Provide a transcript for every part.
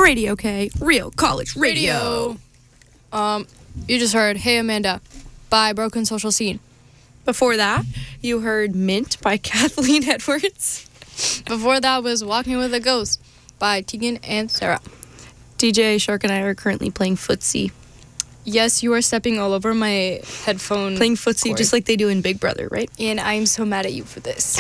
Radio K, Real College Radio. You just heard Hey Amanda by Broken Social Scene. Before that, you heard Mint by Kathleen Edwards. Before that was Walking with a Ghost by Tegan and Sarah. DJ Shark and I are currently playing footsie. Yes, you are stepping all over my headphone. Playing footsie cord. just like they do in Big Brother, right? And I'm so mad at you for this.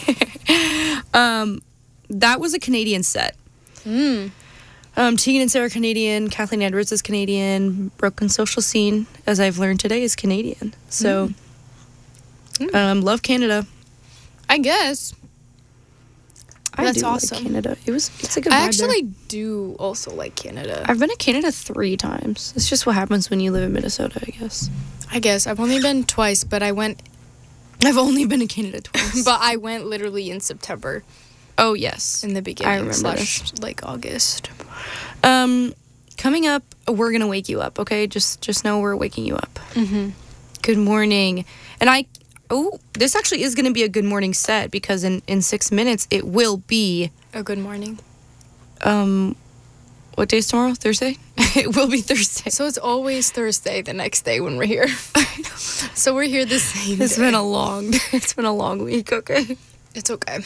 That was a Canadian set. Tegan and Sarah Canadian, Kathleen Edwards is Canadian, Broken Social Scene, as I've learned today, is Canadian. So, love Canada. I guess. That's do awesome. Like Canada. It's a good vibe I there. actually do also like Canada. I've been to Canada 3 times. It's just what happens when you live in Minnesota, I guess. I've only been twice, but I've only been to Canada twice. but I went literally in September. Oh, yes. In the beginning. I remember / like August. Coming up, we're going to wake you up, okay? Just know we're waking you up. Mm-hmm. Good morning. And this actually is going to be a good morning set because in 6 minutes it will be A good morning. What day is tomorrow? Thursday? It will be Thursday. So it's always Thursday the next day when we're here. So we're here the same It's day. been a long week, okay? It's okay.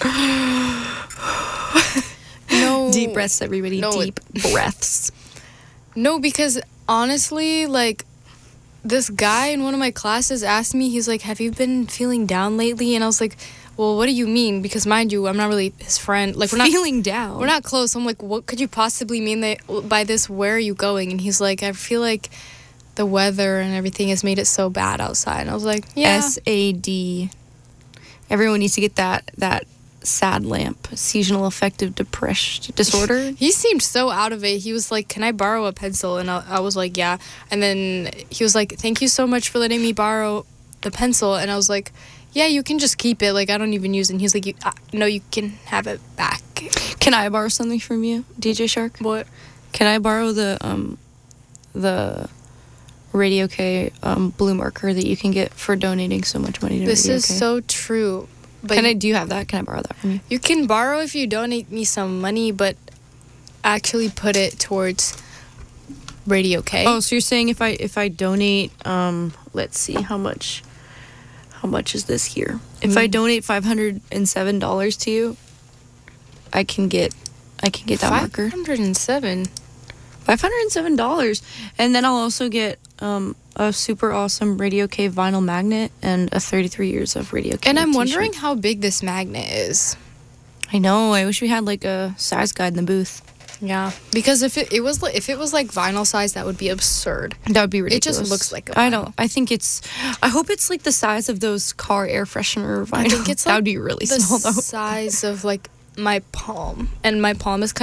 No. Deep breaths, everybody. No, Deep breaths. No, because honestly, like, this guy in one of my classes asked me, he's like, have you been feeling down lately? And I was like, well, what do you mean? Because mind you, I'm not really his friend. Like, we're not feeling down. We're not close. I'm like, what could you possibly mean by this? Where are you going? And he's like, I feel like the weather and everything has made it so bad outside. And I was like, yeah. SAD. Everyone needs to get that SAD lamp, seasonal affective depression disorder. He seemed so out of it. He was like, can I borrow a pencil? And I was like, yeah. And then he was like, thank you so much for letting me borrow the pencil. And I was like, yeah, you can just keep it. Like, I don't even use it. And he was like, no, you can have it back. Can I borrow something from you, DJ Shark? What? Can I borrow the Radio K blue marker that you can get for donating so much money to This Radio is K? so true. But Do you have that? Can I borrow that from you? You can borrow if you donate me some money, but actually put it towards Radio K. Oh, so you're saying if I donate, let's see, how much is this here? If I donate $507 to you, I can get that marker. $507. $507, and then I'll also get a super awesome Radio K vinyl magnet and a 33 years of Radio K. And I'm t-shirt. wondering how big this magnet is. I know. I wish we had like a size guide in the booth. Yeah, because if it was like vinyl size, that would be absurd. That would be ridiculous. It just looks like a vinyl. I know. I hope it's like the size of those car air freshener vinyl. I think it's that like would be really the small though. size of like my palm, and my palm is kind